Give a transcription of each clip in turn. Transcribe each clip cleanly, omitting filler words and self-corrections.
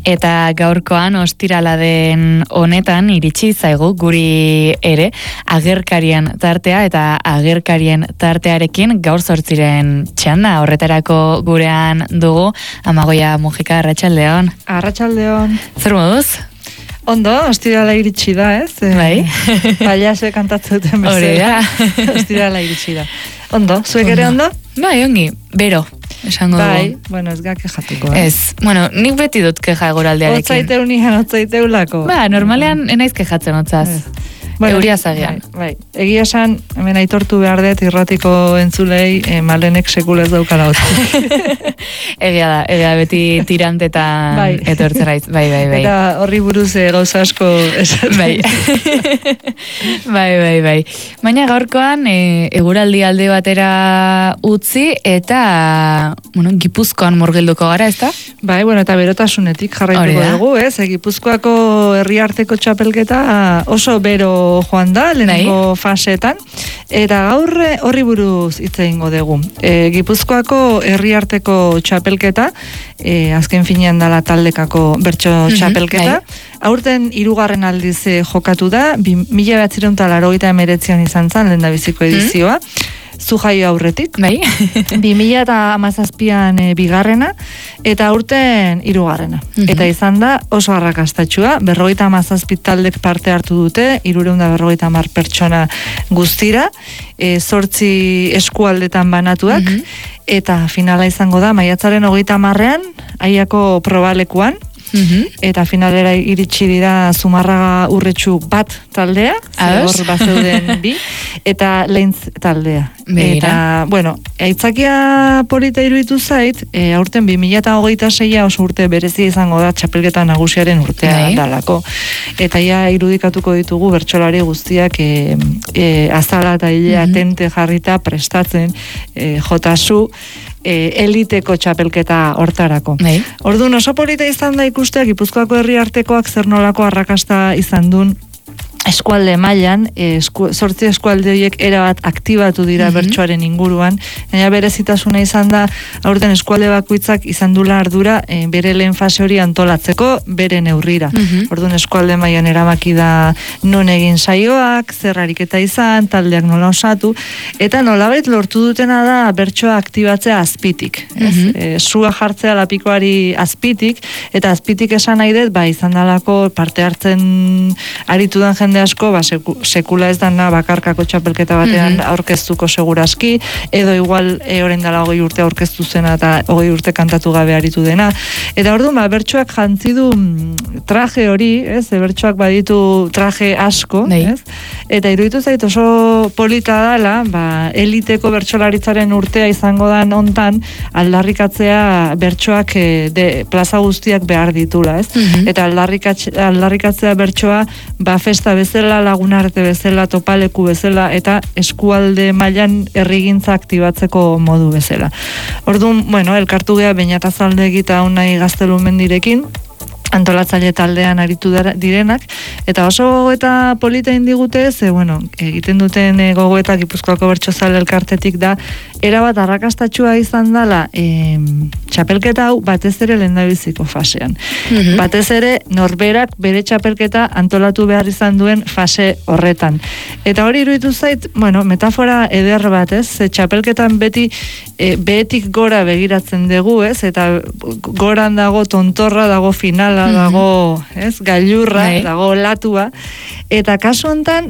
eta gaurkoan ostirala den honetan iritsi zaigu guri ere agerkarien tartea eta agerkarien tartearekin gaur 8 txanda. Horretarako gurean dugu Amagoia Mujika. Arratsaldeon. Arratsaldeon. Zer moduz? Ondo, ostirala iritsi da, ez? Bai. Pailasek kantatzen duten bezala. Hori da. Ostirala iritsi da. Ondo, zuek ere ondo? Bai, ongi, bero, esango dugu. Bai, bueno, ez gake jatuko. Ez, bueno, nik beti dut keja eguraldiarekin. Otzaiteu nian, otzaiteulako. Ba, normalean enaiz kejatzen otzaz. Bueno, Euria zagian. Bai. Egia esan, hemen aitortu behar dut irratiko entzulei Malenek sekulez daukala otzik. Egia da, beti tirantetan Bai. etortzeraiz. Bai. Eta horri buruz gauza asko esaten. Bai. Baina gaurkoan eguraldi alde batera utzi eta, bueno, Gipuzkoan murgilduko gara, ezta? Bai, bueno, eta berotasunetik jarraituko dugu, ez? Gipuzkoako herriarteko txapelketa oso bero joan da, lehenengo faseetan, eta gaur horri buruz hitz egingo dugu. Gipuzkoako herriarteko txapelketa, azken finean dala taldekako bertso txapelketa, aurten 3. aldiz jokatu da, 1989an izan zen, lehendabiziko edizioa, zu jaio aurretik. Bai. 2017an bigarrena, eta aurten 3. Eta izan da oso arrakastatxua, 57 taldek parte hartu dute, 350 pertsona guztira, 8 eskualdetan banatuak, eta finala izango da, maiatzaren 30an, Aiako probalekuan, eta finalera iritsi dira Zumarraga Urretxu bat taldea, hor bazeuden 2, eta Leintz taldea. Eta, bueno, aitzakia polita iruditu zait, aurten 2026a oso urte berezia izango da txapelketa nagusiaren urtea dalako. Eta ja irudikatuko ditugu bertsolari guztiak azala eta hilea tente jarrita prestatzen jotasu, eliteko txapelketa hortarako. Orduan oso polita izan da ikustea Gipuzkoako herriartekoak zer nolako arrakasta izan duen eskualde mailan, 8 eskualde horiek erabat aktibatu dira bertsoaren inguruan, baina berezitasuna izan da, aurten eskualde bakoitzak izan dula ardura bere lehen fase hori antolatzeko bere neurrira. Orduan eskualde mailan erabaki da non egin saioak, zer ariketa izan, taldeak nola osatu, eta nolabait lortu dutena da bertsoa aktibatzea azpitik. Sua jartzea lapikoari azpitik, eta azpitik esan nahi dut, izan dalako parte hartzen aritudan jende asko, sekula ez dana bakarkako txapelketa batean aurkeztuko seguraski, edo igual orain dela 20 urte aurkeztu zena eta 20 urte kantatu gabe aritu dena. Eta orduan, bertsoak jantzi du traje hori, ez? Bertsoak baditu traje asko, ez? Eta iruditu zait oso polita dela, eliteko bertsolaritzaren urtea izango da hontan aldarrikatzea bertsoak plaza guztiak behar ditula, ez? Eta aldarrikatzea bertsoa festa bezala, lagunarte bezala, topaleku bezala, eta eskualde mailan herrigintza aktibatzeko modu bezala. Orduan, bueno, elkartu gea Beñatazaldegi eta Unai Gaztelumendirekin, antolatzaile taldean aritu direnak, eta oso gogoeta polita indigute, bueno, egiten duten gogoeta Gipuzkoako bertsozale elkartetik da, erabat arrakastatxua izan dela txapelketa hau batez ere lehendabiziko fasean. Batez ere norberak bere txapelketa antolatu behar izan duen fase horretan. Eta hori iruditu zait, bueno, metafora eder bat, ez? Txapelketan beti behetik gora begiratzen dugu, ez? Eta goran dago tontorra, dago finala, dago, ez? Gailurra, dago latua. Eta kasu hontan,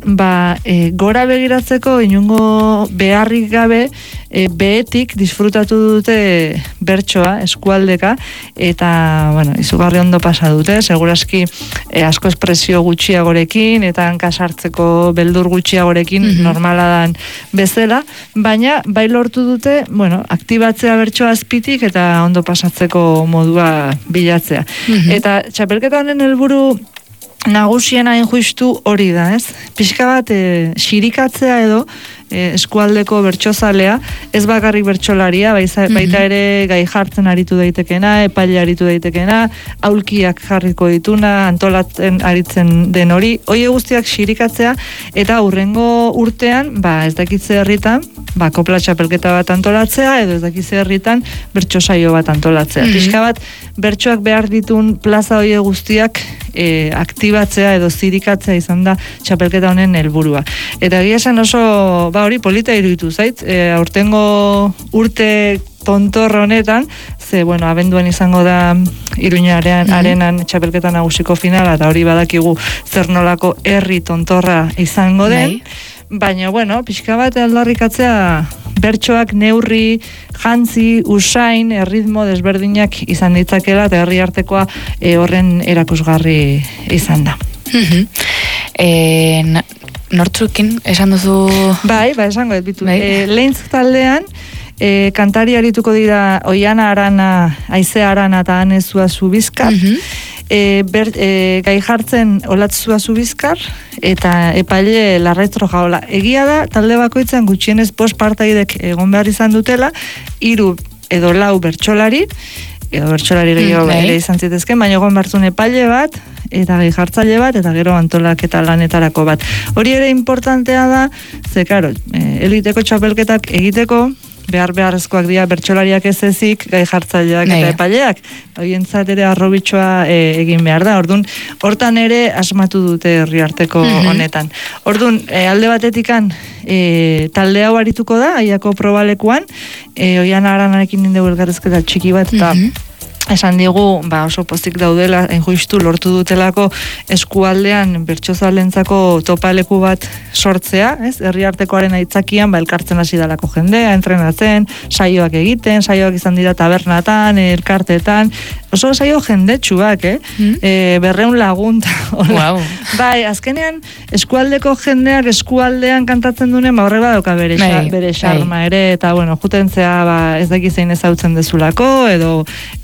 gora begiratzeko inungo beharrik gabe, behetik disfrutatu dute bertsoa, eskualdeka, eta, bueno, izugarri ondo pasa dute, seguraski asko espresio gutxiagorekin, eta hankasartzeko beldur gutxiagorekin normala dan bezala, baina bai lortu dute, bueno, aktibatzea bertsoa azpitik eta ondo pasatzeko modua bilatzea. Eta txapelketa honen helburu nagusien hain justu hori da, ez? Pixka bat, xirikatzea edo, eskualdeko bertsozalea, ez bakarrik bertsolaria, baita ere gai jartzen aritu daitekena, epaile aritu daitekena, aulkiak jarriko dituna, antolatzen aritzen den hori, hori guztiak xirikatzea, eta hurrengo urtean, ez dakitze herritan, kopla txapelketa bat antolatzea, edo ez dakitze herritan, bertsosaio bat antolatzea. Pixka bat, bertsoak behar ditun plaza hori guztiak aktibatzea edo zirikatzea izan da txapelketa honen helburua. Eta egia esan oso, hori polita iruditu zait, aurtengo urte tontor honetan, abenduan izango da Iruñaren arenan txapelketa nagusiko finala, eta hori badakigu zer nolako herri tontorra izango den, baina, pixka bat aldarrikatzea bertsoak neurri, jantzi, usain, erritmo desberdinak izan ditzakela, eta herri artekoa horren erakusgarri izan da. Nortzukin, esan duzu... esango dut bitu. Lehintz taldean, kantari arituko dira Oiana Arana, Aize Arana eta Anezua Zubizkar, gai jartzen Olatzua Zubizkar, eta epaile Larraitz Rojaola. Egia da, talde bakoitzan gutxienez 5 partaidek egon behar izan dutela, 3 edo 4 bertsolari, edo bertsolari gehiago ere izan zitezken, baina egon bartzun epaile bat, eta gai jartzaile bat, eta gero antolak eta lanetarako bat. Hori ere importantea da, ze, karo, eliteko txapelketak egiteko, beharrezkoak dira bertsolariak ez ezik, gai jartzaileak eta epaileak. Horientzat ere arrobitxoa egin behar da. Orduan, hortan ere asmatu dute herri arteko honetan. Orduan, alde batetikan talde hau arituko da, aiako probalekuan, Oiana Aranarekin nindegu elgarrezketa txiki bat, eta esan digu, oso pozik daudela, enjuistu lortu dutelako eskualdean bertsozalentzako topaleku bat sortzea, ez? Herri artekoaren aitzakian, elkartzen hasi dalako jendea, entrenatzen, saioak egiten, saioak izan dira tabernatan, elkartetan, oso saio jendetsuak, 200 lagun. Wow. Azkenean, eskualdeko jendeak eskualdean kantatzen duen, horre badauka bere xarma ere, eta, jutentzea, ez daki zein ezautzen dezulako, edo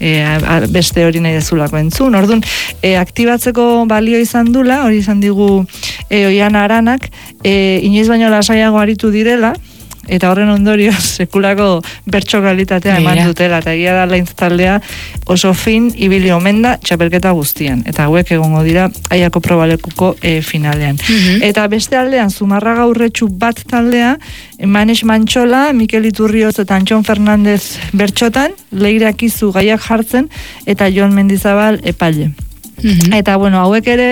beste hori nahi dezulako entzun. Orduan, aktibatzeko balio izan dula, hori izan digu Oiana Aranak, inoiz baino lasaiago aritu direla, eta horren ondorio sekulako bertso kalitatea eman dutela, eta egia da Lehintz taldea oso fin ibili omen da txapelketa guztian, eta hauek egongo dira aiako probalekuko finalean. Eta beste aldean, Zumarraga Urretxu bat taldea, Manes Mantxola, Mikel Iturrioz eta Antxon Fernandez bertxotan, Leire Akizu gaiak jartzen, eta Jon Mendizabal epaile. Eta, hauek ere,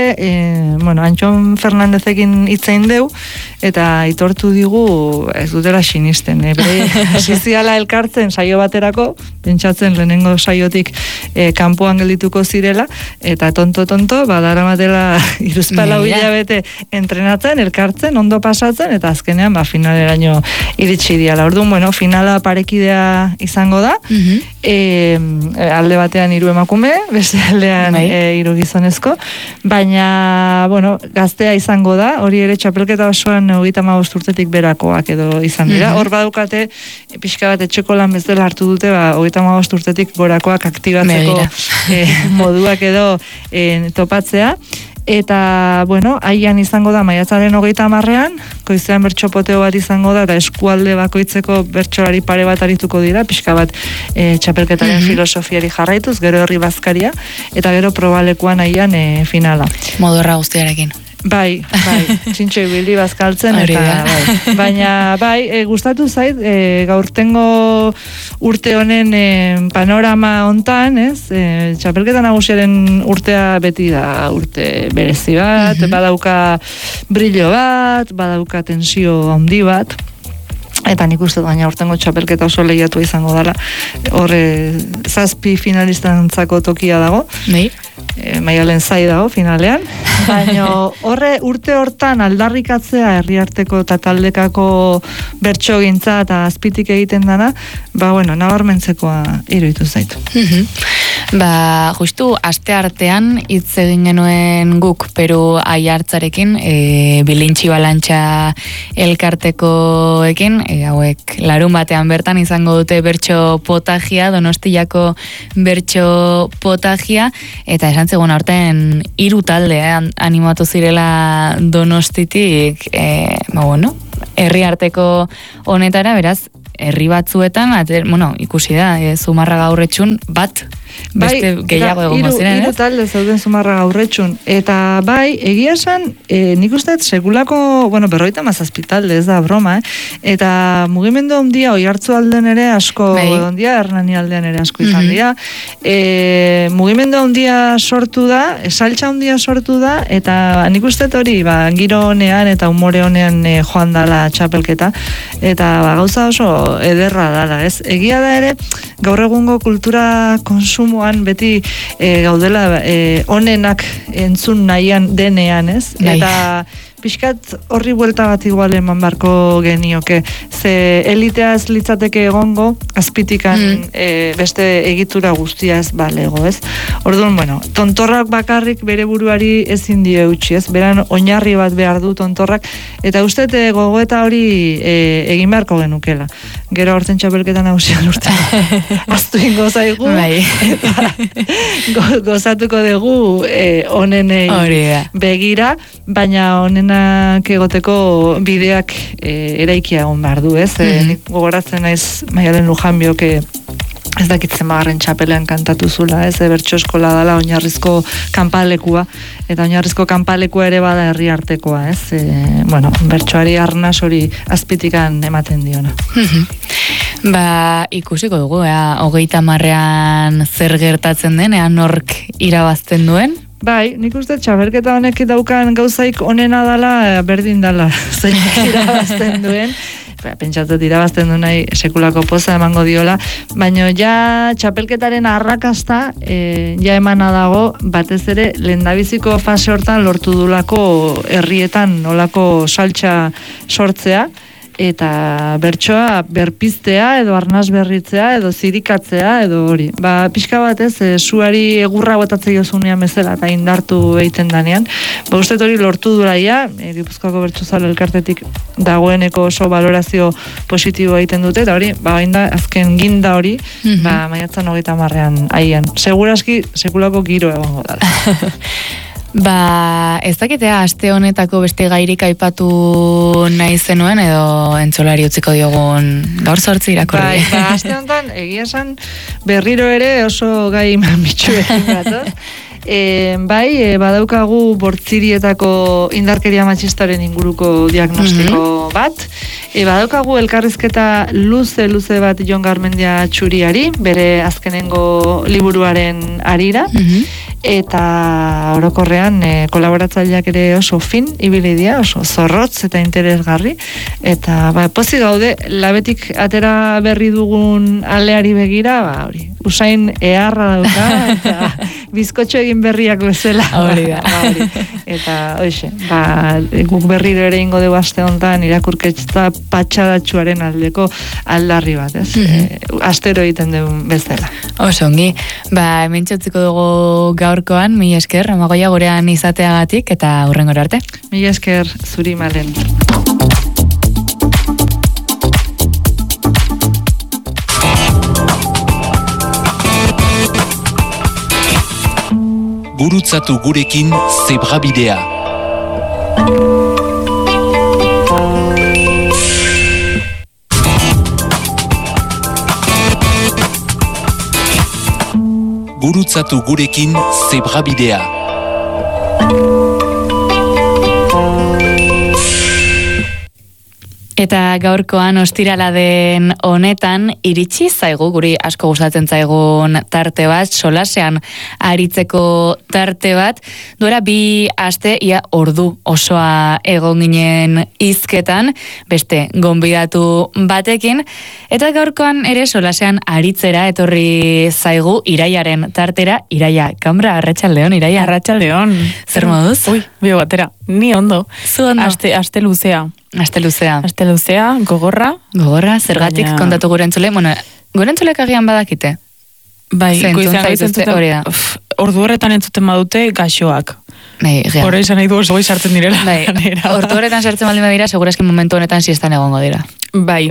Antxon Fernandezekin hitzein deu, eta aitortu digu ez dutela sinisten. Soziala elkartzen saio baterako, pentsatzen lehenengo saiotik kanpoan geldituko zirela, eta tonto, badaramatela 3 hilabete entrenatzen, elkartzen, ondo pasatzen, eta azkenean, finaleraino iritsi diala. Orduan, finala parekidea izango da, alde batean 3 emakume, beste aldean 3 gizonezko, baina, gaztea izango da, hori ere txapelketa osoan 35 urtetik berakoak edo izan dira. Hor badukate, pixka bat etxeko lan bezala hartu dute, 35 urtetik gorakoak aktibatzeko moduak edo topatzea. Eta, haian izango da maiatzaren 30ean, goizean bertxopoteo bat izango da, eta eskualde bakoitzeko bertsolari pare bat arituko dira, pixka bat txapelketaren filosofiari jarraituz, gero herri bazkaria, eta gero probalekuan haian finala. Modorra guztiarekin. Bai, txintxo ibili bazkaltzen, eta baina, gustatu zait, gaurtengo urte honen panorama hontan, ez? Txapelketa nagusiaren urtea beti da urte berezi bat, badauka brillo bat, badauka tensio handi bat, eta nik uste baina urtengo txapelketa oso lehiatu izango dela. Horre 7 finalistantzako tokia dago. Maialen zai dago finalean. Baina horre urte hortan aldarrikatzea herriarteko eta taldekako bertsogintza eta azpitik egiten dana, nabarmentzekoa iruditu zaitu. Justu aste artean hitz egin genuen guk Peru Aiartzarekin, bilintxi balantxa elkartekoekin, hauek larun batean bertan izango dute bertso potagia, Donostiako bertso potagia, eta esan zegoen aurten 3 talde animatu zirela Donostitik, herriarteko honetara, beraz, herri batzuetan, ikusi da, Zumarraga Aurretxun bat, beste gehiago egongo ziren, Hiru talde zeuden Zumarraga Aurretxun, eta bai, egia esan, nik uste sekulako, 57 talde, ez da broma, eta mugimendu handia Oiartzu aldean ere asko handia, Hernani aldean ere asko izan dira, mugimendu handia sortu da, saltza handia sortu da, eta nik uste hori, giro honean eta umore honean joan dala txapelketa, eta gauza oso ederra dala, ez? Egia da ere, gaur egungo kultura konsumoan beti gaudela onenak entzun nahian denean, ez? Eta pixkat horri buelta bat igual eman barko genioke. Ze elitea ez litzateke egongo, azpitikan beste egitura guztia ez balego, ez? Orduan, tontorrak bakarrik bere buruari ezin die eutxi, ez? Beran oinarri bat behar du tontorrak, eta uste gogoeta hori egin beharko genukela. Gero hortzen txapelketan nagusian urte. Aztu ingo zaigu, eta gozatuko dugu onenei begira, baina onenak egoteko bideak eraikia egon behar du, ez? Nik gogoratzen naiz Maialen Lujanbiok ez dakitzen bagarren txapelean kantatu zula, ez? Bertso eskola dala oinarrizko kanpalekua, eta oinarrizko kanpalekua ere bada herriartekoa, ez? Bertsoari arnas hori azpitikan ematen diona. Ikusiko dugu, 30ean zer gertatzen den, nork irabazten duen? Bai, nik uste txapelketa honek daukan gauzaik onena dala, berdin dala, zein irabazten duen. Pentsatzen irabazten du nahi sekulako poza emango diola, baina ja txapelketaren arrakasta ja emana dago, batez ere lehendabiziko fase hortan lortu dulako herrietan nolako saltza sortzea, eta bertsoa berpiztea edo arnas berritzea edo zirikatzea edo hori. Pixka bat ez, suari egurra botatzei osunean bezala eta indartu egiten danean. Uste hori lortu duraia, Gipuzkoako bertsozale elkartetik dagoeneko oso valorazio positibo egiten dute, eta hori, azken ginda hori, maiatzan 30ean aian. Seguraski, sekulako giro egongo da. Ez dakitea aste honetako beste gairik aipatu nahi zenuen edo entzolari utziko diogun gaur 8 irakurri. Aste honetan egia esan berriro ere oso gai mamitsuekin gatoz. Badaukagu Bortzirietako indarkeria matxistaren inguruko diagnostiko bat. Badaukagu elkarrizketa luze bat Jon Garmendia Txuriari, bere azkenengo liburuaren arira. Eta orokorrean kolaboratzaileak ere oso fin ibili dira, oso zorrotz eta interesgarri, eta pozik gaude labetik atera berri dugun aleari begira, hori usain eharra dauka eta bizkotxo egin berriak bezala. Hori da. Eta hoxe, guk berriro ere ingo dugu aste honetan irakurketa patxadatxuaren aldeko aldarri bat, ez? Astero egiten dugun bezala. Oso ongi, hemen txotziko dugu gaurkoan, mila esker, Amagoia gurean izateagatik, eta hurrengora arte. Mila esker, zuri Malen. Gurutzatu gurekin Zebrabidea. Gurutzatu gurekin Zebrabidea. Eta gaurkoan ostirala den honetan iritsi zaigu, guri asko gustatzen zaigun tarte bat, solasean aritzeko tarte bat, duela 2 aste ia ordu osoa egon ginen hizketan, beste gonbidatu batekin, eta gaurkoan ere solasean aritzera etorri zaigu Iraiaren tartera. Iraia, Kambra, arratsaldeon, Iraia. Arratsaldeon. Zer moduz? Bio batera, ni ondo. Zu ondo? Aste luzea. Aste luzea, gogorra. Zergatik kontatu gure entzule. Gure entzulek agian badakite? Bai, goizean hori da. Ordu horretan entzuten badute gaxoak. Bai, Hora izan nahi du oso sartzen direla. Bai, ordu horretan sartzen baldin badira, segurazki momentu honetan siestan egongo dira. Bai,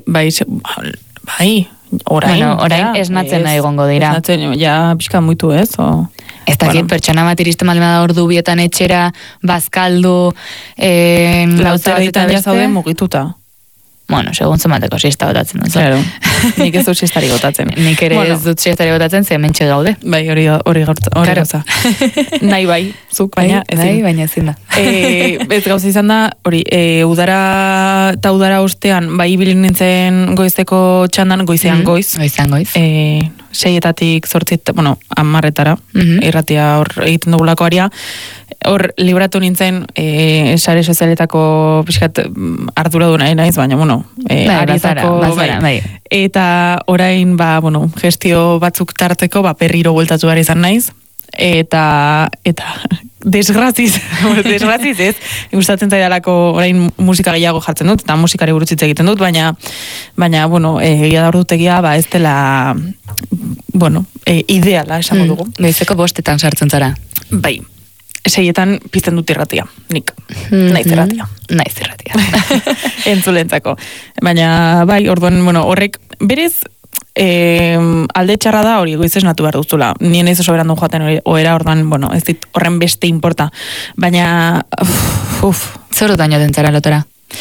orain esnatzen nahi egongo dira. Esnatzen, ja, pixka muitu ez, o... Ez dakit, pertsona bat iristen baldin bada ordu bietan etxera, bazkaldu, Lautera ditan ja zaude mugituta. Bueno, segun zemateko siesta botatzen dut. Claro, nik ez dut siestari botatzen. Nik ere ez dut siestari botatzen, ze mentxe gaude. Bai, hori gauza. Nahi bai, zuk, baina ezin. Bai, baina ezin da. Ez gauza izan da, hori, udara ostean, bai bilin nintzen goizeko txandan, goizean goiz. Goizean goiz. 6-etatik 8, bueno, 10-etara, irratia hor egiten dugulako aria. Hor, libratu nintzen, sare sozialetako pixkat arduraduna naiz, baina, bueno, arietako, bai. Eta orain, bueno, gestio batzuk tarteko, perriro bueltatu behar izan naiz, eta desgraziz ez, gustatzen zaidalako orain musika gehiago jartzen dut, eta musikari buruz hitz egiten dut, baina, bueno, egia da ordutegia, ez dela, bueno, ideala, esango dugu. Goizeko 5 sartzen zara. Bai. 6 pizten dut irratia, nik. Naiz irratia. Entzulentzako. Baina, bai, orduan, bueno, horrek, berez, alde txarra da hori goiz esnatu behar duzula. Nien ez oso berandu joaten oera, orduan, bueno, ez dit horren beste importa. Baina, Zer dut joaten zara lotora?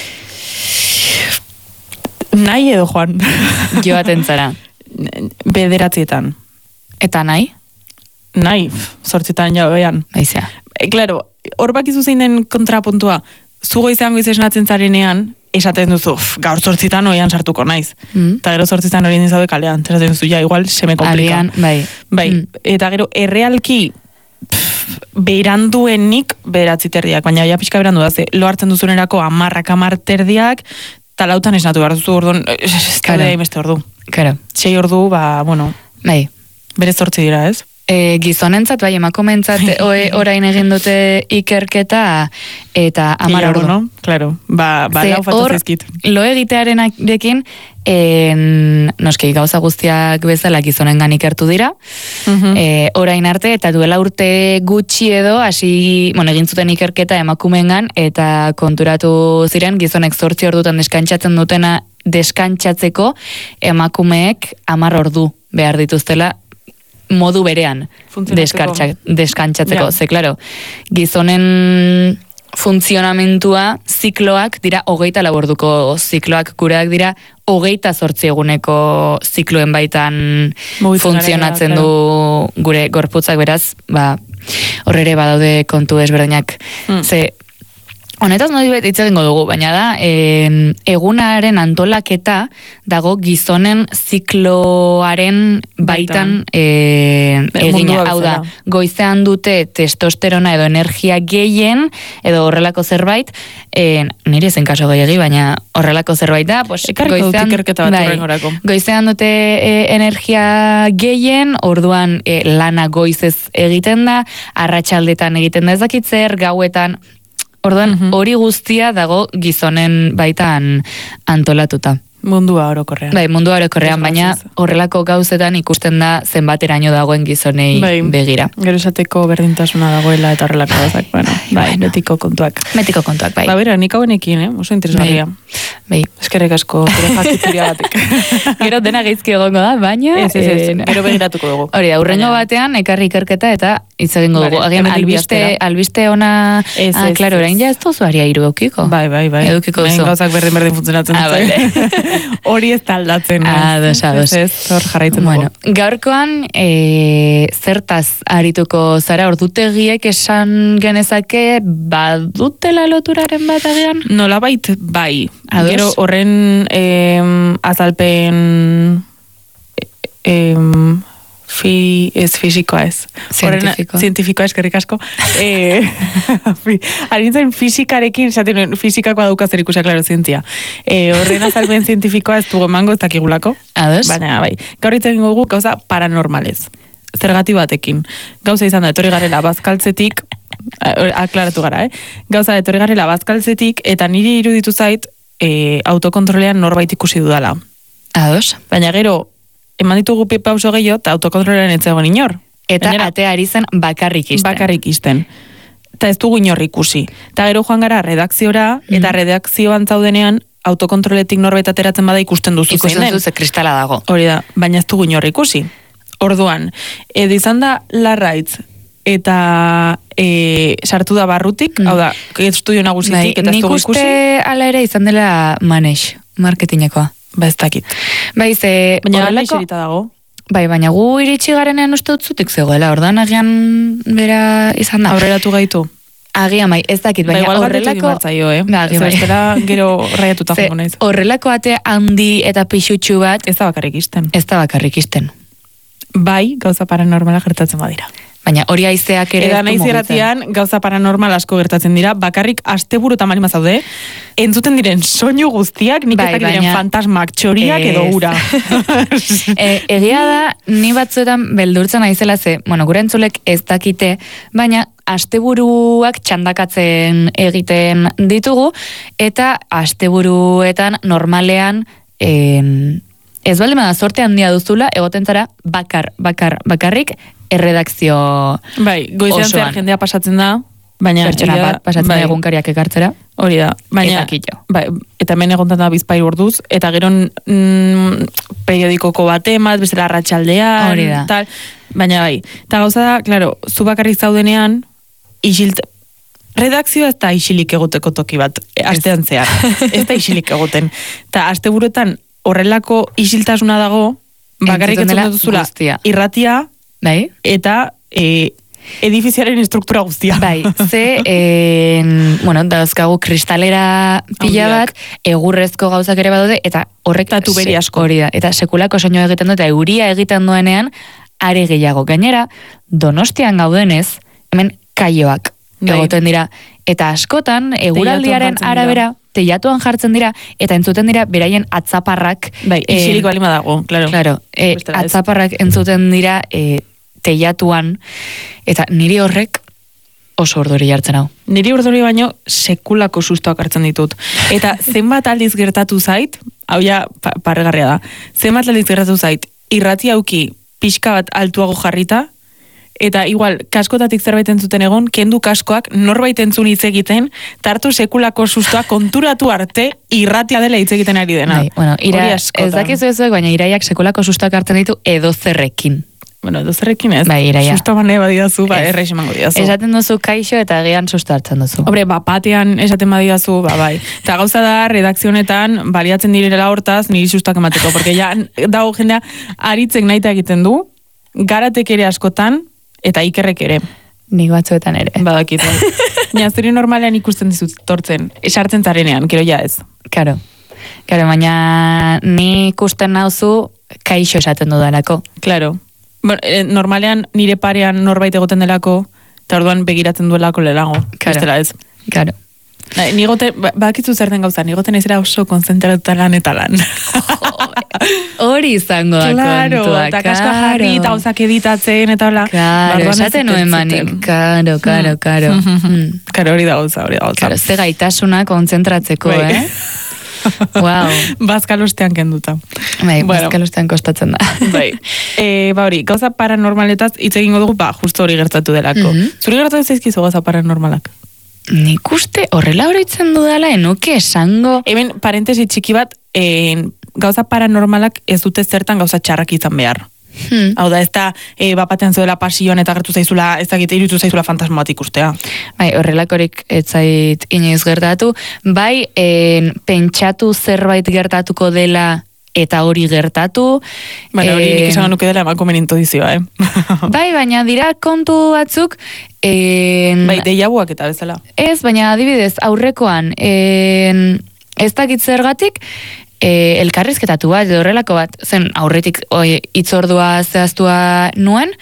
Nahi edo joan. Joaten zara. 9. Eta nahi? Nahi, 8 jabean. Aizea. Claro, hor bakizu zein den kontrapuntua, zu goizean goiz esnatzen zarenean, esaten duzu, gaur 8 oian sartuko naiz. Eta gero 8 hori nizaude kalean, esaten duzu, ja, igual, seme komplika. Alian, bai. Eta gero, errealki, beranduenik 9:30, baina ja pixka berandu da, lo hartzen duzunerako 10:10, talautan esnatu behar duzu, orduan, ez da beste ordu. Claro. 6 ordu, bueno, bai. Berez 8 dira, ez? Gizonentzat, bai, emakumentzat orain egin dute ikerketa eta 10 ordu. No? Claro, lau falta zaizkit. Lo egitearenarekin, noski gauza guztiak bezala gizonengan ikertu dira, orain arte, eta duela urte gutxi edo, egin zuten ikerketa emakumengan, eta konturatu ziren gizonek 8 ordutan deskantzatzeko emakumeek 10 ordu behar dituztela modu berean deskantzatzeko. Ze, klaro, gizonen funtzionamentua zikloak dira 24 orduko zikloak, gureak dira 28 eguneko zikloen baitan funtzionatzen du gure gorputzak, beraz, horrere badaude kontu ezberdinak. Ze, honetaz hitz egingo dugu, baina da, egunaren antolaketa dago gizonen zikloaren baitan egina. Hau da, goizean dute testosterona edo energia gehien, edo horrelako zerbait, nire zen kaso gehiagi, baina horrelako zerbait da, goizean dute energia gehien, orduan lana goizez egiten da, arratsaldetan egiten da ezakitzer, gauetan. Orduan, hori guztia dago gizonen baitan antolatuta. Mundua orokorrean. Bai, mundua orokorrean, baina horrelako gauzetan ikusten da zenbateraino dagoen gizonei begira. Gero esateko berdintasuna dagoela eta horrelako gauzak, bai, betiko kontuak. Betiko kontuak, bai. Bera, nik hauenekin, oso interesgarria. Bai. Eskerrik asko, jakituria batek. Gero dena geizki egongo da, baina... Ez, gero begiratuko dugu. Hori da, urrengo batean, ekarri ikerketa eta hitz egingo dugu. Agian, albiste ona... Klaro, orain ja ez tozu aria hiru eukiko. Bai. Edukiko duzu. Gauzak berdin funtzionatzen dut. Hori ez taldatzen. Ados. Hor jarraitzen dugu. Gaurkoan, zertaz arituko zara, ordutegiek esan genezake, badutela loturaren bat agian? Nolabait, bai. Ados? Gero horren azalpen fizikoa ez. Zientifikoa eskerrik asko. Harintzen fizikarekin, fizikakoa dauka zer ikusia, klaro, zientzia. Horren azalpen zientifikoa ez dugu emango ez dakigulako. Ados? Baina, bai. Gaur itzen dugu gauza paranormalez. Zergati batekin. Gauza izan da, etorri garela bazkaltzetik, aklaratu gara, Gauza etorri garela bazkaltzetik, eta niri iruditu zait autokontrolean norbait ikusi dudala. Ados? Baina gero, eman ditugu pauso gehiago, eta autokontrolean ez zegoen inor. Eta Gainera, atea ari zen bakarrik izten. Bakarrik izten. Eta ez dugu inor ikusi. Eta gero joan gara redakziora, eta redakzioan zaudenean, autokontroletik norbait ateratzen bada ikusten duzu zein den. Ikusten duzu ze kristala dago. Hori da, baina ez dugu inor ikusi. Orduan, edo izan da Larraitz, eta sartu da barrutik, hau da, estudio nagusitik, eta ez dugu ikusi. Nik uste ala ere izan dela manage, marketingekoa. Ba ez dakit. Bai, ze Baina horrelako... iserita dago. Bai, baina gu iritsi garenean uste dut zutik zegoela, ordan agian bera izan da. Aurreratu gaitu. Agian bai, ez dakit, baina horrelako... Ba, Zestera gero raiatuta jongo naiz. Horrelako ate handi eta pixutxu bat... Ez da bakarrik izten. Ez da bakarrik izten. Bai, gauza paranormala gertatzen badira. Baina hori aizeak ere... Eta nahi zirratian, gauza paranormal asko gertatzen dira, bakarrik asteburu eta marima zaude, entzuten diren soinu guztiak, nik ez diren fantasmak, txoriak edo ura. Egia da, ni batzuetan beldurtzen naizela ze, bueno, gure entzulek ez dakite, baina asteburuak txandakatzen egiten ditugu, eta asteburuetan normalean... Ez baldin bada sorte handia duzula, egoten zara bakarrik erredakzio bai, goizean zehar jendea pasatzen da, baina pertsona bat pasatzen da egunkariak ekartzera. Hori da, baina bai, eta hemen egontan da bizpahiru orduz, eta gero periodikoko batemat, bezala arratsaldean, hori da. Tal, baina bai, eta gauza da, claro, zu bakarrik zaudenean, redakzioa ez da isilik egoteko toki bat, astean zehar, ez da isilik egoten. Eta asteburuetan horrelako isiltasuna dago, bakarrik entzuten duzula irratia, bai, eta edifiziaren estruktura guztia. Bai, bueno, dauzkagu kristalera pila bat, egurrezko gauzak ere badaude, eta horrek tuberi asko hori da, eta sekulako soinua egiten du, eta euria egiten duenean, are gehiago. Gainera, Donostian gaudenez, hemen kaioak egoten dira, eta askotan, eguraldiaren arabera, teiatuan jartzen dira, eta entzuten dira beraien atzaparrak. Bai, isilik balima dago, claro. Claro, atzaparrak entzuten dira teiatuan, eta niri horrek oso urduri jartzen hau. Niri urduri baino sekulako sustoak hartzen ditut. Eta zenbat aldiz gertatu zait, hau ja parregarria da, zenbat aldiz gertatu zait, irrati hauki pixka bat altuago jarrita, eta igual, kaskotatik zerbait entzuten egon, kendu kaskoak norbait entzun hitz egiten, tartu sekulako sustoa konturatu arte irratia dela hitz egiten ari dena. Bai, bueno, ez dakizu ezuek, baina iraiak sekulako sustoak hartzen ditu edozerrekin. Bueno, edozerrekin ez. Bai, iraia. Susto bane badidazu, erreix emango didazu. Esaten duzu kaixo eta egian susto hartzen duzu. Hombre, batean esaten badidazu, bai. Eta gauza da, redakzionetan, baliatzen direla hortaz, niri sustak emateko, porque ja, dago jendea, aritzek naita egiten du, garatek ere askotan, eta ikerrek ere. Nik batzuetan ere. Badakit. Baina zuri normalean ikusten dizut tortzen, esartzen zarenean, gero ja ez. Karo, baina ni ikusten nauzu kaixo esaten dudalako. Claro. Bueno, normalean nire parean norbait egoten delako, eta orduan begiratzen duelako lelago. Bestela ez. Claro. Nigoten, bakitzu zer den gauza, nigoten ezera oso konzentratuta lan eta lan. Hori izango da kontua, eta kaskoa jarri, eta gauzak editatzen, eta hola. Karo, esaten nuen manik, karo. Karo, hori da gauza. Karo, ze gaitasuna konzentratzeko, Wow. Bazkalostean kenduta. Bai, bazkalostean kostatzen da. Bai. Hori, gauza paranormaletaz hitz egingo dugu, justo hori gertatu delako. Zuri gertatu zaizkizu gauza paranormalak? Nik uste horrela horitzen dudala, enuke esango... Hemen, parentesi txiki bat, gauza paranormalak ez dute zertan gauza txarrak izan behar. Hau da, ez da, bapatean zuela pasioan eta gertu zaizula, ez da irutu zaizula fantasma bat ikustea. Bai, horrelakorik ez zait inoiz gertatu. Bai, pentsatu zerbait gertatuko dela eta hori gertatu. Baina hori nik esan nuke dela emakumen intudizioa, Bai, baina dira kontu batzuk... Bai, deiabuak eta bezala. Ez, baina adibidez, aurrekoan, ez dakit zergatik, elkarrizketatu bat, edo horrelako bat, zen aurretik hitzordua zehaztua nuen,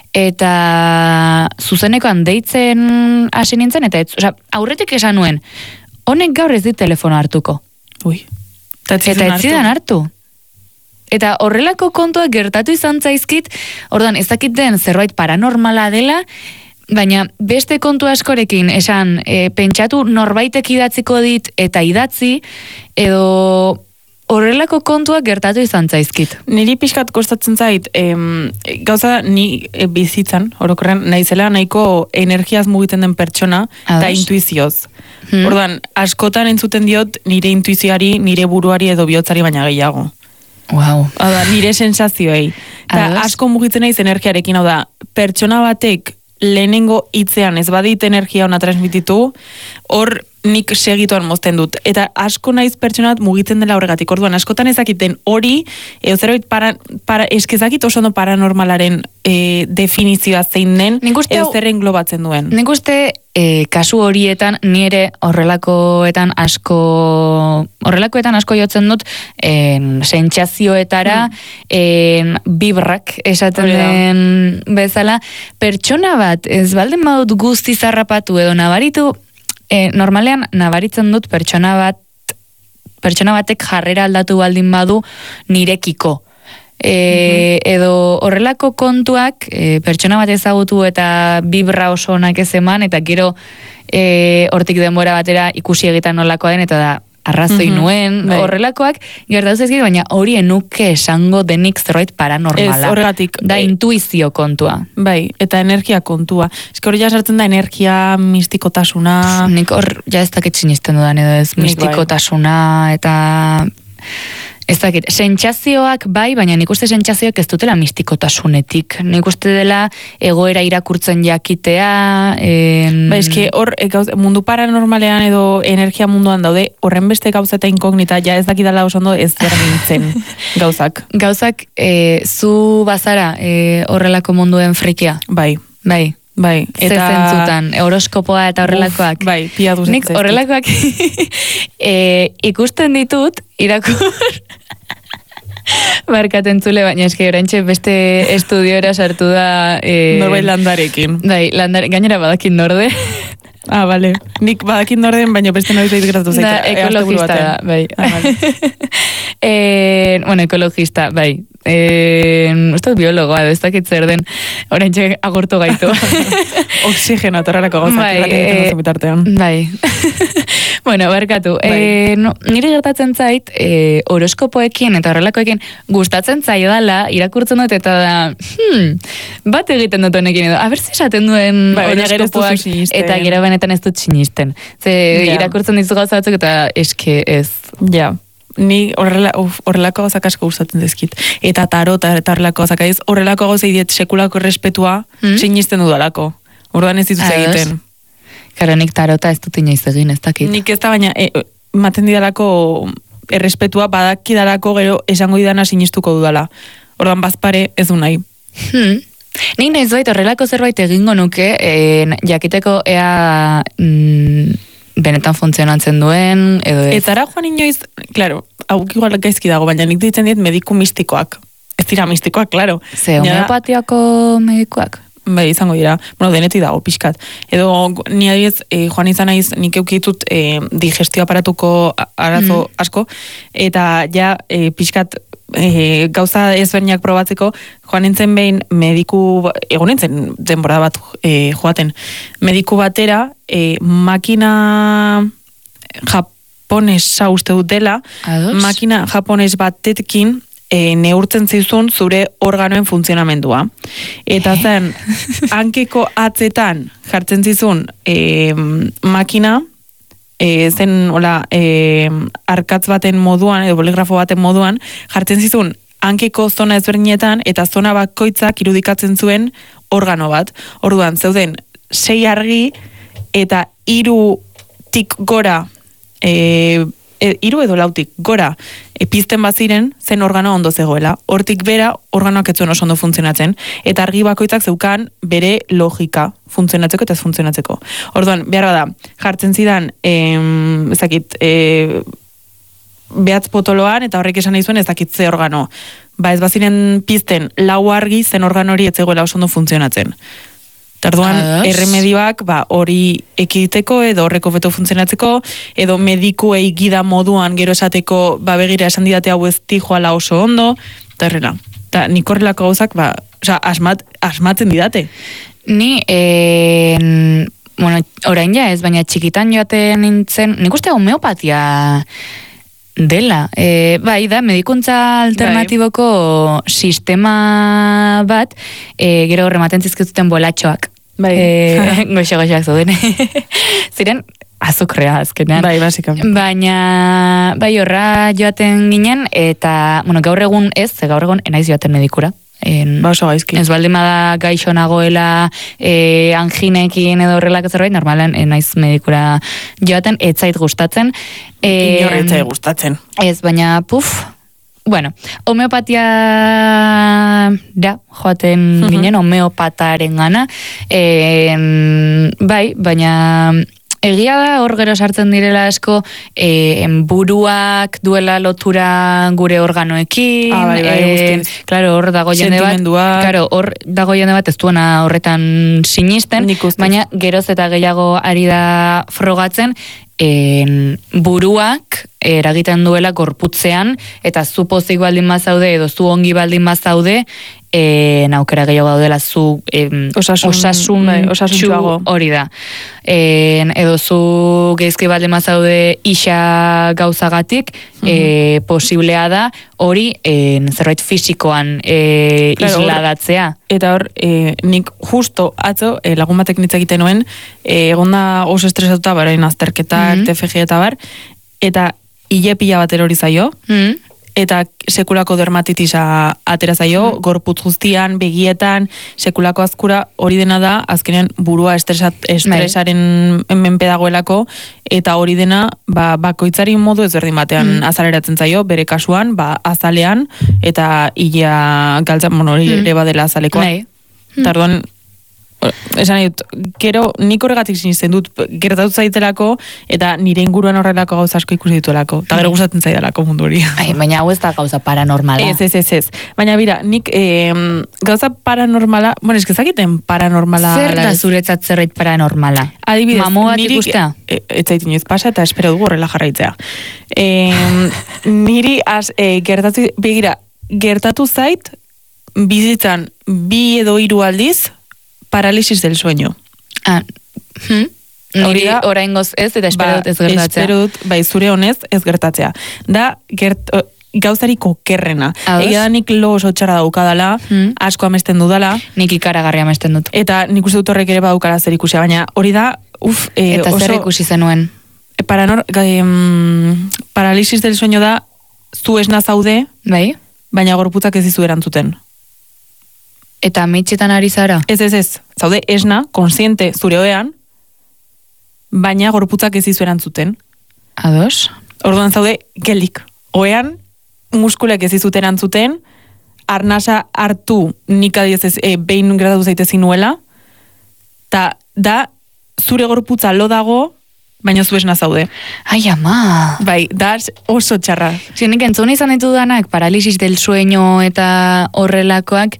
eta zuzenekoan deitzen hasi nintzen, eta aurretik esan nuen, honek gaur ez dit telefono hartuko. Ui. Eta ez zidan hartu. Eta horrelako kontuak gertatu izan zaizkit, orduan ez dakit den zerbait paranormala dela, baina beste kontu askorekin pentsatu norbaitek idatziko dit eta idatzi, edo horrelako kontuak gertatu izan zaizkit. Niri pixkat kostatzen zait, gauza ni bizitzan, orokorrean, naizela nahiko energiaz mugitzen den pertsona, eta intuizioz. Orduan, askotan entzuten diot nire intuizioari, nire buruari edo bihotzari baina gehiago. Wow. Nire sensazioei. Eta asko mugitzen naiz energiarekin, hau da, pertsona batek lehenengo hitzean ez badit energia ona transmititu, hor nik segituan mozten dut. Eta asko naiz pertsonat mugitzen dela horregatik. Orduan, askotan ezakiten hori, zerbait eskezakit oso ondo paranormalaren definizioa zein den, zer englobatzen duen. Nik uste kasu horietan nire horrelakoetan asko jotzen dut sentsazioetara bibrak esaten den bezala. Pertsona bat ez baldin badut guzti zarrapatu edo nabaritu, normalean nabaritzen dut pertsona batek jarrera aldatu baldin badu nirekiko. Edo horrelako kontuak pertsona bat ezagutu eta bibra oso onak ez eman, eta gero hortik denbora batera ikusi egiten nolakoa den, eta da arrazoi nuen, horrelakoak gertatu zaizkit, baina hori enuke esango denik zerbait paranormala. Ez, horregatik. Da intuizio kontua. Bai, eta energia kontua. Eske hori ja sartzen da energia, mistikotasuna. Nik hor ja ez dakit sinisten dudan edo ez, mistikotasuna, eta ez dakit, sentsazioak bai, baina nik uste sentsazioak ez dutela mistikotasunetik. Nik uste dela egoera irakurtzen jakitea. Ba, eski hor, mundu paranormalean edo energia munduan daude, horren beste gauza eta inkognita, ja ez dakidala oso ondo ez zer nintzen gauzak. Gauzak, zu bazara horrelako munduen frikia? Bai. Eta zentzutan, horoskopoa eta horrelakoak. Bai, piatu nik horrelakoak ikusten ditut, irakur barkaten zule, baina eski orantxe beste estudiora sartu da norbait landarekin. Bai, gainera badakin norde. Bale. Nik badakin norden, baina beste norbait gertatu zaite. Da, ekologista da, bai. Bueno, ekologista, bai. Uste biologoa, ez dakit zer den, orantxe agurtu gaitu. Oxigeno, atorrarako gauzak. Bai. Bueno, barkatu. Nire gertatzen zait, horoskopoekin eta horrelakoekin gustatzen zaidala, irakurtzen dut eta da, bat egiten dut honekin edo, abertze esaten duen horoskopoak, eta gero benetan ez dut sinisten. Irakurtzen dizu gauza batzuk eta eske ez. Ja. Ni horrelako gauzak asko gustatzen dizkit. Eta tarot eta horrelako gauzak aiz, horrelako gauzak diet sekulako errespetua sinisten dudalako. Orduan ez dituz egiten. Karo, nik tarota ez dut inoiz egin, ez dakit. Nik ez da, baina maten didalako errespetua, badakidalako gero esango didana sinistuko dudala. Orduan bazpare ez du nahi. Nik nahiz bait horrelako zerbait egingo nuke, jakiteko ea benetan funtzionatzen duen, edo ez. Eta ara joan inoiz, klaro, hau igual gaizki dago, baina nik ditzen dit mediku mistikoak. Ez dira mistikoak, klaro. Ze, homeopatiako medikuak? Bai, izango dira. Bueno, denetik dago, pixkat. Edo, ni adibidez, joan izan naiz, nik eukitut digestio aparatuko arazo asko, eta ja, pixkat, gauza ezberdinak probatzeko, joan nintzen behin mediku, egon nintzen denbora bat joaten, mediku batera, makina japonesa uste dut dela, makina japones batetkin neurtzen zizun zure organoen funtzionamendua. Eta zen, hankeko atzetan jartzen zizun makina, zen hola, arkatz baten moduan, edo boligrafo baten moduan, jartzen zizun hankeko zona ezberdinetan, eta zona bakoitzak irudikatzen zuen organo bat. Orduan, zeuden 6 argi, eta 3tik gora, 3 edo 4tik gora, pizten baziren, zen organo ondo zegoela. Hortik bera, organoak ez zuen oso ondo funtzionatzen, eta argi bakoitzak zeukan bere logika funtzionatzeko eta ez funtzionatzeko. Orduan, behar da, jartzen zidan, ezakit, behatz potoloan, eta horrek esan nahi zuen ezakit ze organo. Ba ez baziren pizten 4 argi, zen organo hori ez zegoela oso ondo funtzionatzen. Tarduan, erremedioak hori ekiditeko, edo horreko beto funtzionatzeko, edo medikuei gida moduan gero esateko, begira esan didate hau ez joala oso ondo, eta errela. Eta nik horrelako gauzak, asmatzen didate. Ni, bueno, orain ja ez, baina txikitan joaten nintzen, nik uste homeopatia dela. Bai, da, medikuntza alternatiboko sistema bat, gero rematen zizkizuten bolatxoak. Bai. Goxe-goxeak zauden. Ziren, azukrea azkenean. Bai, basikamente. Baina, bai, horra joaten ginen, eta, bueno, gaur egun enaiz joaten medikura. Oso gaizki. Ez baldin bada gaixo nagoela anginekin edo horrelak zerbait, normalan enaiz medikura joaten, ez zait gustatzen. Inor ez zait gustatzen. Ez, baina, bueno, homeopatia da, joaten ginen, homeopataren gana. Bai, baina egia da hor gero sartzen direla asko buruak duela lotura gure organoekin. Bai, claro, hor dago jende bat. Claro, hor dago jende bat ez duena horretan sinisten, baina geroz eta gehiago ari da frogatzen buruak eragiten duela gorputzean, eta zu pozik baldin bazaude edo zu ongi baldin bazaude, aukera gehiago daudela zu osasuntsuago hori da. Edo zu geizki baldin bazaude isa gauzagatik, posiblea da hori zerbait fisikoan isladatzea. Eta hor, nik justo atzo lagun batek nitz egiten nuen, egonda oso estresatuta barain azterketak, TFG eta bar, eta hile pila bat erori zaio, eta sekulako dermatitisa atera zaio, gorputz guztian, begietan, sekulako azkura, hori dena da, azkenean burua estresaren menpe dagoelako, eta hori dena, bakoitzari modu ezberdin batean azaleratzen zaio, bere kasuan, azalean, eta hilea galtzan, hori ere badela azalekoa. Tarduan, esan nahi dut, gero nik horregatik sinisten dut gertatu zaitelako, eta nire inguruan horrelako gauza asko ikusi dituelako, eta gero gustatzen zaidalako mundu hori. Baina hau ez da gauza paranormala. Ez. Baina bira, nik gauza paranormala, bueno, eskizakiten paranormala. Zer da zuretzat zerbait paranormala? Adibidez, mamo bat ikustea? Ez zait inoiz pasa, eta espero dugu horrela jarraitzea. Niri gertatu zait, bizitzan 2 edo 3 aldiz, paralisis del sueño. Niri oraingoz ez, eta espero dut ez gertatzea. Espero dut, zure honez ez gertatzea. Da, gauzariko kerrena. Egia da nik lo oso txarra daukadala, asko amesten dudala. Nik ikaragarri amesten dut. Eta nik uste dut horrek ere badaukala zer ikusia, baina hori da, eta zer ikusi zenuen? Paralisis del sueño da, zu esna zaude, baina gorputzak ez dizu erantzuten. Eta ametxetan ari zara? Ez. Zaude esna, konsiente zure oean, baina gorputzak ez dizu erantzuten. Ados? Orduan zaude gelik. Oean, muskulek ez dizut erantzuten, arnasa hartu nik adiez behin gradatu zaitezin nuela, eta da, zure gorputza lo dago, baina zu esna zaude. Ai, ama! Bai, da oso txarra. Nik entzun izan ditu danak, paralisis del sueño eta horrelakoak,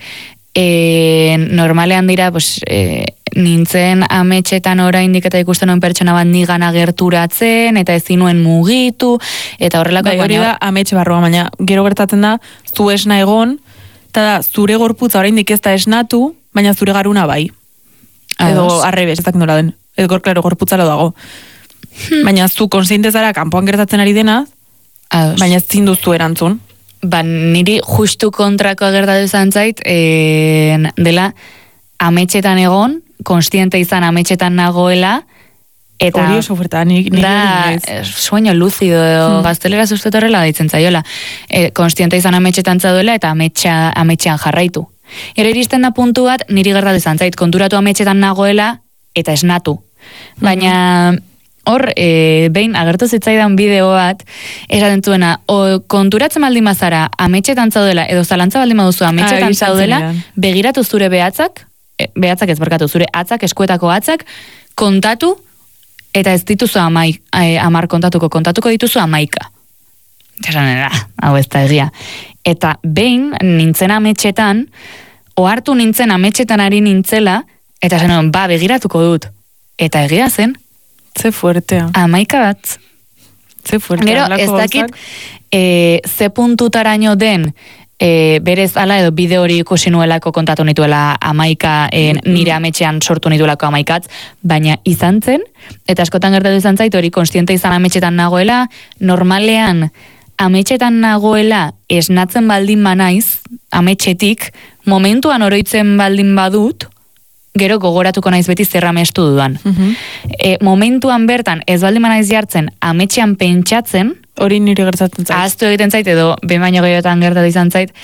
normalean dira, nintzen ametxetan oraindik eta ikusten nuen pertsona bat nigana gerturatzen, eta ezin nuen mugitu, eta horrelako... Hori da ametxe barroa, baina gero gertatzen da, zu esna egon, eta da, zure gorputza oraindik ez da esnatu, baina zure garuna bai. Edo arrebes, ez dakit nola den. Edo gorputza lo dago. Baina zu konsiente zara kanpoan gertatzen ari dena, baina ez zinduzu erantzun. Niri justu kontrako gertatu izan zait, dela ametxetan egon, konstiente izan ametxetan nagoela, eta hori oso oferta, da sueño lucido, gaztelera zuztet horrela ditzen zaiola, konstiente izan ametxetan zaudela, eta ametxean jarraitu. Ero iristen da puntu bat, niri gertatu izan zait, konturatu ametxetan nagoela, eta esnatu. Baina... Hor, behin agertu zitzaidan bideo bat, esaten zuena, konturatzen baldin bazara ametxetan zaudela, edo zalantza baldin baduzu ametxetan zaudela, begiratu zure behatzak ez barkatu, zure atzak, eskuetako atzak, kontatu, eta ez dituzu 10 kontatuko dituzu 11. Esan, hau ez da egia. Eta behin, nintzen ametxetan, ohartu nintzen ametxetan ari nintzela, eta esan, begiratuko dut. Eta egia zen, ze fuertea. 11 bat. Ze fuertea. Gero, ez dakit, ze puntutaraino den, berez ala edo bide hori ikusi nuelako kontatu nituela 11, nire ametxean sortu nituelako 11, baina izan zen, eta askotan gertatu izan zait, hori konstiente izan ametxetan nagoela, normalean ametxetan nagoela esnatzen baldin banaiz, ametxetik, momentuan oroitzen baldin badut, gero gogoratuko naiz beti zer amestu dudan. Momentuan bertan ez baldin banaiz jartzen ametxean pentsatzen, hori nire gertatzen zait. ahaztu egiten zait, edo behin baino gehiotan gertatu izan zait,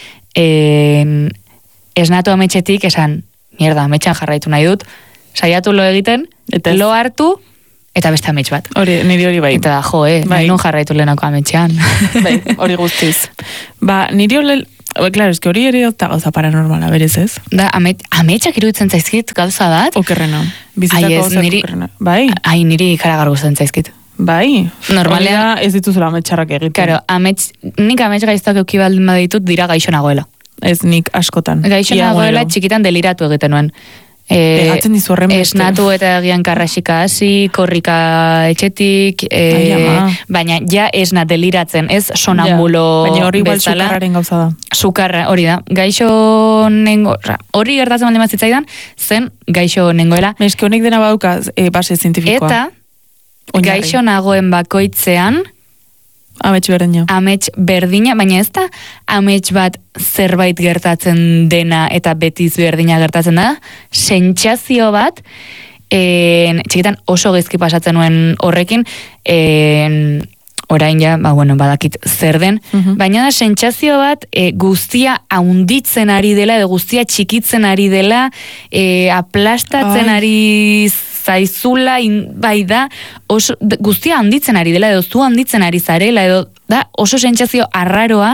esnatu ametxetik esan, mierda, ametxean jarraitu nahi dut, saiatu lo egiten, Eta ez. lo hartu, eta beste amets bat. Niri hori bai. Eta da, Bai. nun jarraitu lehenako ametxean. Bai, hori guztiz. Niri claro, eske hori ere da gauza paranormala, berez ez? Da, ametxak iruditzen zaizkit gauza bat, Okerrena. Bizitzako Ai, ez, gauzak niri- okerrena. Bai, ai, niri ikaragar gustatzen zaizkit. bai. Normalean- Hori da ez dituzula ametxarrak egiten. Karo, nik amets gaiztak euki baldin baditut dira gaixo nagoela. Ez nik askotan. Gaixo Ia nagoela egunero. txikitan deliratu egiten nuen. Pegatzen dizu horren beste. Esnatu eta egian karrasika hasi, korrika etxetik, Ai, ama. baina ja esna deliratzen, ez sonambulo Baina hori igual bezala. sukarraren gauza da. Sukarra, hori da. Gaixo nengo, hori gertatzen baldin bat zitzaidan, zen gaixo nengoela. Eske honek dena badauka base zientifikoa. Eta Oinarri. gaixo nagoen bakoitzean, Amets berdina. amets berdina, baina ez da amets bat zerbait gertatzen dena eta betiz berdina gertatzen da, sentsazio bat, txikitan oso gezki pasatzen nuen horrekin, orain ja, badakit zer den, baina da sentsazio bat guztia haunditzen ari dela, edo guztia txikitzen ari dela, aplastatzen ari zaizula, bai da, guztia handitzen ari dela, edo zu handitzen ari zarela, edo da oso sentsazio arraroa,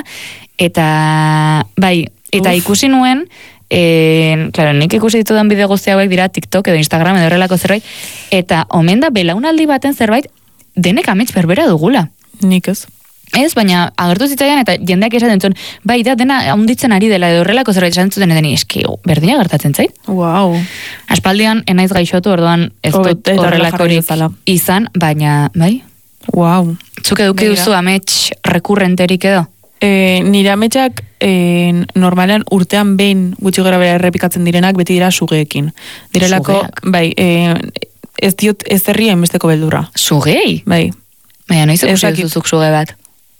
eta bai, eta ikusi nuen, claro, nik ikusi ditudan bideo guzti hauek dira TikTok edo Instagram edo horrelako zerbait, eta omen da belaunaldi baten zerbait denek amets berbera dugula. Nik ez. Ez, baina agertu zitzaidan eta jendeak esaten zuen, bai da dena handitzen ari dela edo horrelako zerbait esaten zuten edeni, eski berdina gertatzen zait. Wow. Aspaldian enaiz gaixotu, orduan ez dut Eta horrela jarri horrelakorik bezala. izan, baina, bai? Wow. Zuk eduki Begira. duzu amets rekurrenterik edo? Nire ametsak normalean urtean behin gutxi gara bera errepikatzen direnak beti dira sugeekin. Direlako, Sugeak? bai, ez diot ez herria enbesteko beldurra. Sugei? Bai. Baina noiz ikusi Ezakit. duzuzuk suge bat?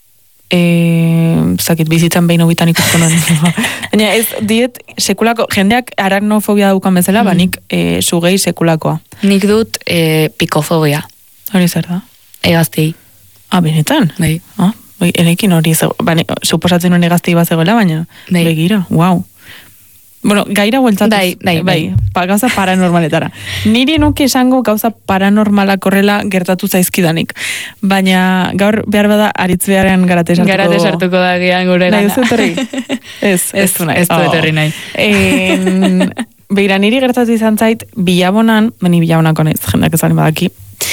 Zakit, bizitzan behin hobitan ikusko nuen. Baina ez diet sekulako, jendeak arachnofobia daukan bezala, banik sugei sekulakoa. Nik dut pikofobia, Hori zer da? egaztei. Benetan? Bai. Bai, erekin hori, suposatzen nuen egaztei bat zegoela, baina Bai. begira, wow. Bueno, gaira bueltatuz. Bai. Gauza paranormaletara. Niri nuke esango gauza paranormalak horrela gertatu zaizkidanik. Baina gaur behar bada aritz beharrean garate sartuko. Garate sartuko da gian gure Nahi gana. duzu etorri? Ez du nahi. Ez du etorri nahi. Begira, niri gertatu izan zait, Bilabonan, Bilabonako naiz, jendeak ezalin badaki,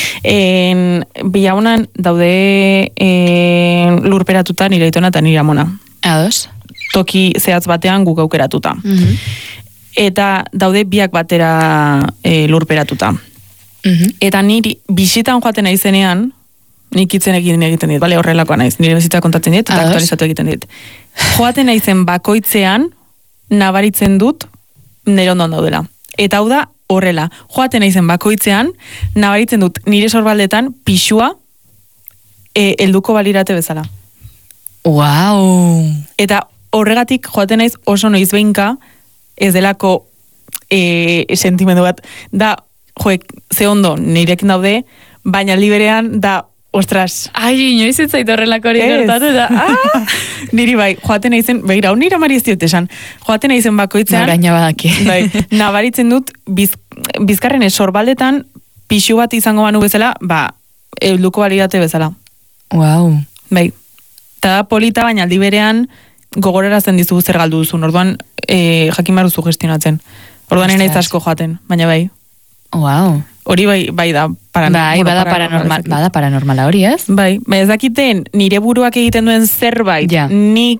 Bilabonan daude lurperatuta nire aitona eta nire amona. Ados? Toki zehatz batean guk aukeratuta. Eta daude biak batera lurperatuta. Eta niri bisitan joaten naizenean, nik itzen egiten dit, bale, horrelakoa naiz, nire bizitza kontatzen dit, eta Ados. aktualizatu egiten dit. Joaten naizen bakoitzean, nabaritzen dut, nire ondon daudela. Eta hau da, horrela, joaten naizen bakoitzean, nabaritzen dut nire sorbaldetan pixua helduko balirate bezala. Wow! Eta horregatik joaten naiz oso noizbeinka ez delako sentimendu bat. Da, joek, ze ondo nirekin daude, baina liberean da, ostras, Ai, inoiz ez zait horrelako hori Ez. gertatu da. niri bai, joaten naizen, begira, hau nire amari ez diot esan, joaten naizen bakoitzean, Noraina badaki. bai, nabaritzen dut, bizkarren sorbaldetan, pixu bat izango banu bezala, helduko balidate bezala. Wow! Bai. Eta da polita, baina aldi berean gogorarazten dizu zer galdu duzun. Orduan, jakin behar duzu gestionatzen. Orduan Ostras. naiz asko joaten, baina bai. Wow! Hori bai da Bada paranormala hori, ez? Bai, ez dakiten nire buruak egiten duen zerbait. Ja. Nik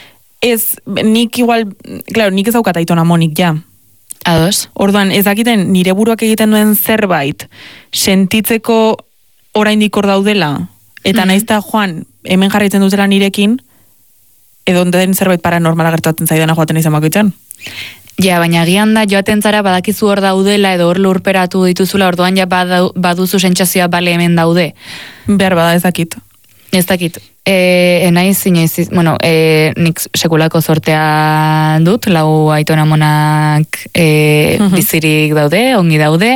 igual, claro, nik ez daukat aitona monik, ja. Ados? Orduan, ez dakiten nire buruak egiten duen zerbait sentitzeko oraindik hor daudela, eta naizta joan, hemen jarraitzen dutela nirekin, edo den zerbait paranormala gertatzen zaidana joaten izan bakoitzan. Ja, baina agian da joaten zara badakizu hor daudela edo hor lurperatu dituzula, orduan ja baduzu sentsazioa bale hemen daude. Behar bada ez dakit. Ez dakit. Naiz, bueno, nik sekulako zortea dut, 4 aitonamonak bizirik daude, ongi daude,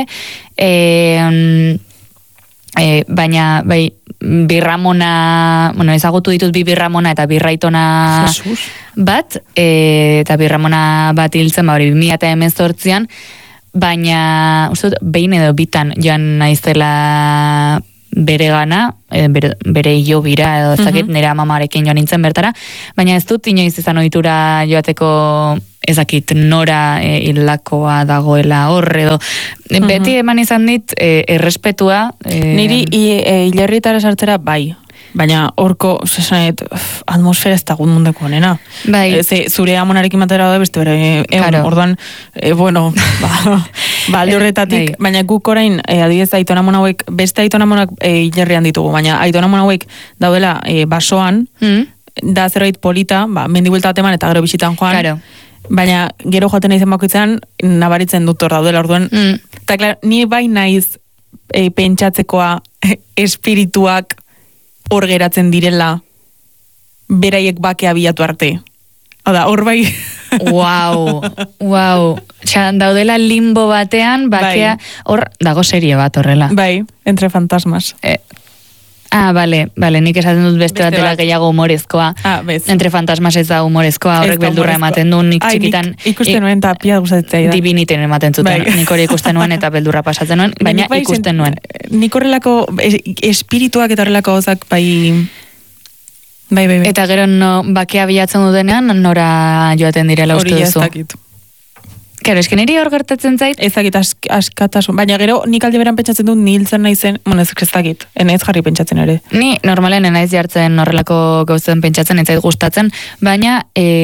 baina, bai, birramona, bueno, ezagutu ditut birramona eta birraitona bat, eta birramona bat hiltzen, hori 2018an, baina, uste dut, behin edo bitan joan naizela bere gana, bere hilo bira, edo ezakit, nire amamarekin joan nintzen bertara, baina ez dut inoiz izan ohitura joateko ezakit nora hilakoa dagoela hor, edo beti eman izan dit errespetua. Niri hilerritara sartzera bai, baina horko, zesanet, atmosfera ez dagut mundeko honena. Bai. Zure amonarekin batera da beste bere, orduan, bueno, alde horretatik, baina guk orain, adibidez, aitonamon hauek, beste aitonamonak hilerrian ditugu, baina aitonamon hauek daudela basoan, da zerbait polita, mendibuelta bat eman eta gero bisitan joan, Claro. baina gero joaten naizen bakoitzean nabaritzen dut hor daudela, orduan, eta klar, ni bai naiz pentsatzekoa espirituak hor geratzen direla beraiek bakea bilatu arte. Oda, hor bai... Wow. Daudela limbo batean, bakea, hor dago serie bat horrela. Bai, entre fantasmas. Bale, nik esaten dut beste batela gehiago humorezkoa. Bez. Entre fantasmas ez da humorezkoa, horrek beldurra ematen du, nik txikitan... Ikusten nuen eta pia gustatzen da. Diviniten ematen zuten, nik hori ikusten nuen eta beldurra pasatzen nuen, baina ikusten nuen. Nik horrelako espirituak eta horrelako gozak bai... Eta gero bakea bilatzen dutenean, nora joaten direla uste duzu. Hori ez dakit. Kero, esken niri hor gertatzen zait? Ez dakit askatasun, baina gero nik alde beran pentsatzen dut niltzen naizen, bueno ez dakit, enaiz jarri pentsatzen ere. Ni normalen enaiz jartzen horrelako gauzen pentsatzen, ez zait gustatzen, baina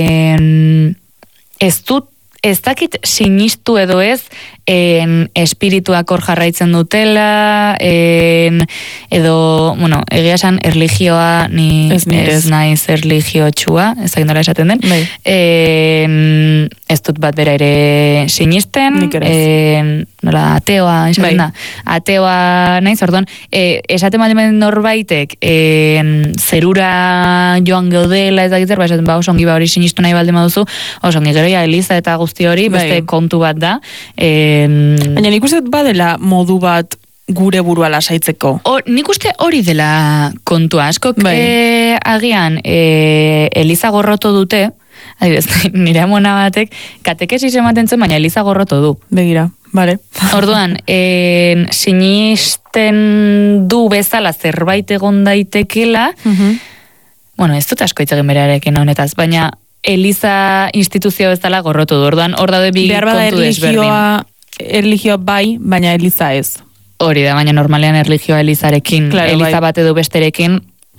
ez dakit sinistu edo ez espirituak hor jarraitzen dutela, edo, bueno, egia esan erlijioa, ni ez naiz erlijio txua, ez dakit nola esaten den, ez dut bat bera ere sinisten, nola ateoa, esaten da, ateoa naiz, orduan, esaten baldin norbaitek, zerura joan geudela, ez dakit zer, esaten osongi hori sinistu nahi baldin baduzu, osongi gero ja Eliza eta guzti hori, beste kontu bat da, baina nik uste badela modu bat gure burua lasaitzeko. Nik uste hori dela kontua. Askok agian Eliza gorroto dute, adibidez, nire amona batek katekesis ematen zuen, baina Eliza gorroto du. Begira, bale. Orduan, sinisten du bezala zerbait egon daitekela, bueno, ez dut asko hitz egin berarekin honetaz, baina Eliza instituzio bezala gorrotu du. Orduan, hor daude bi kontu desberdin. Erlijioa bai, baina Eliza ez. Hori da, baina normalean erlijioa Elizarekin, claro, Eliza bat edo besterekin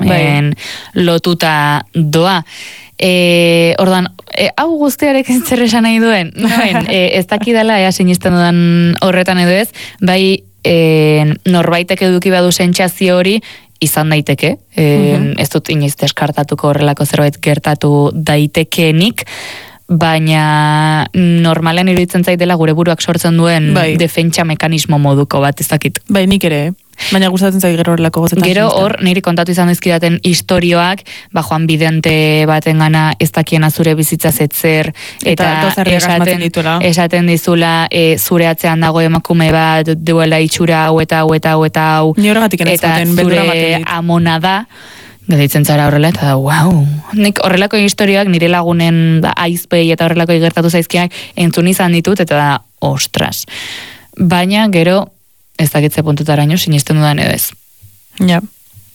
lotuta doa. Ordan, hau guztiarekin zer esan nahi duen? Ez dakidala, sinisten dudan horretan edo ez, bai norbaitek eduki badu sentsazio hori, izan daiteke, ez dut inoiz deskartatuko horrelako zerbait gertatu daitekenik, baina normalen iruditzen zait dela gure buruak sortzen duen defentsa mekanismo moduko bat, ez dakit. Bai, nik ere, baina gustatzen zait gero horrelako gozetan. Gero hor, niri kontatu izan dizkidaten istorioak, Joan Bidente baten gana ez dakiena zure bizitzaz etzer, eta esaten dizula zure atzean dago emakume bat, duela itxura hau eta hau eta hau eta hau, eta zure amona da, geditzen zara horrela, eta wow. Nik horrelako historioak nire lagunen aizpei eta horrelako gertatu zaizkiak entzun izan ditut, eta da, ostras. Baina, gero, ez dakitze puntutaraino, sinisten dudan edo ez. Ja.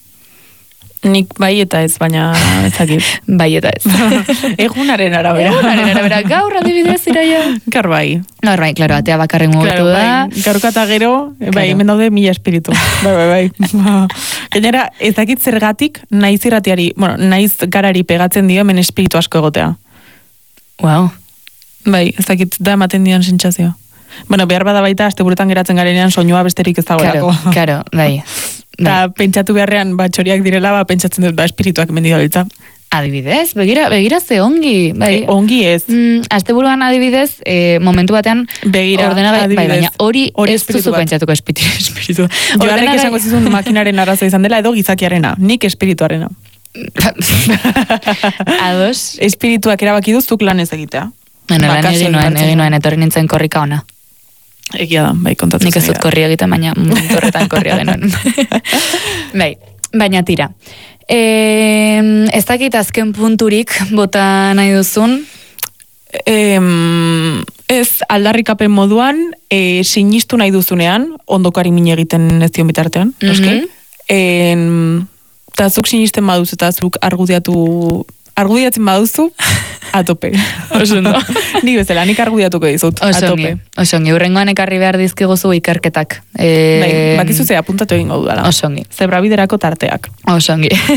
Nik bai eta ez, baina ez dakit. Bai eta ez. Egunaren arabera. Gaur adibidez iraia. Gaur bai. Gaur bai, klaro, atea bakarren mugitu da. Gaurka eta gero, bai, hemen daude 1000 espiritu. Bai. Gainera, ez dakit zergatik, naiz irratiari, bueno, naiz garari pegatzen dio hemen espiritu asko egotea. Wow. Bai, ez dakit da ematen dion sentsazioa. Bueno, behar bada baita, asteburutan geratzen garenean soinua besterik ez dagoelako. Claro, bai. Eta pentsatu beharrean txoriak direla, pentsatzen dut espirituak mendio biltza. Adibidez, begira ze ongi. Bai. Ongi ez. Asteburuan adibidez, momentu batean begira, baina hori ez duzu pentsatuko espiritu. Joarrek esango zizun makinaren arazo izan dela edo gizakiarena, nik espirituarena. Ados. Espirituak erabaki duzuk lan ez egitea. Bueno, lan Kasu egin nuen, etorri nintzen korrika ona. Egia da, bai, kontatu Nik ez dut korria egiten, baina torretan korria genuen. Bai, baina tira. Ez dakit azken punturik bota nahi duzun? Ez aldarrikapen moduan, sinistu nahi duzunean, ondokari min egiten ez dion bitartean, noski? Eta zuk sinisten baduz eta zuk argudiatzen baduzu, atope. Osondo. Nik bezala, nik argudiatuko dizut, atope. Osongi, urrengoan ekarri behar dizkiguzu ikerketak. Bai, bakizu ze apuntatu egingo dudala. Osongi. Zebrabiderako tarteak. Osongi.